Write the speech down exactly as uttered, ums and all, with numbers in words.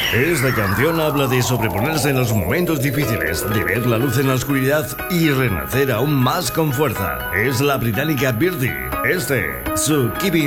Esta canción habla de sobreponerse en los momentos difíciles, de ver la luz en la oscuridad y renacer aún más con fuerza. Es la británica Birdie. Este, su Keeping